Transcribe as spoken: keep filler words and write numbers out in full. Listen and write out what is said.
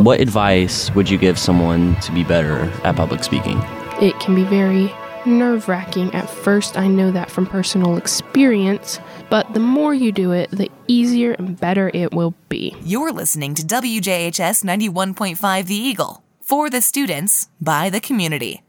what advice would you give someone to be better at public speaking? It can be very nerve-wracking at first. I know that from personal experience, but the more you do it, the easier and better it will be. You're listening to W J H S ninety-one point five The Eagle. For the students, by the community.